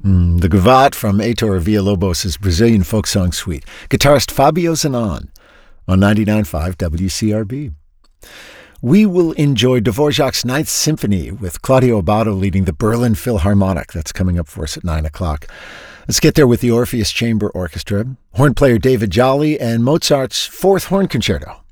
The Gavotte from Heitor Villalobos' Brazilian folk song suite. Guitarist Fabio Zanon on 99.5 WCRB. We will enjoy Dvorak's Ninth Symphony with Claudio Abbado leading the Berlin Philharmonic. That's coming up for us at 9 o'clock. Let's get there with the Orpheus Chamber Orchestra, horn player David Jolly, and Mozart's Fourth Horn Concerto.